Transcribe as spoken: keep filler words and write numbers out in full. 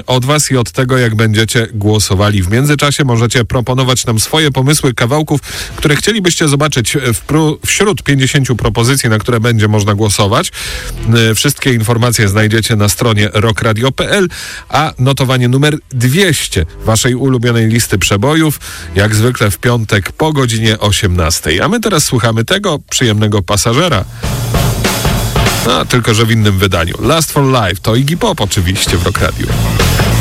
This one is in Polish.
Od was i od tego, jak będziecie głosowali. W międzyczasie możecie proponować nam swoje pomysły kawałków, które chcielibyście zobaczyć w pró- wśród pięćdziesięciu propozycji, na które będzie można głosować. Wszystkie informacje znajdziecie na stronie rock radio kropka p l, a notowanie numer dwieście waszej ulubionej listy przebojów jak zwykle w piątek po godzinie osiemnastej. A my teraz słuchamy tego przyjemnego pasażera. No, tylko że w innym wydaniu. Last for Life to Iggy Pop oczywiście w Rock Radio.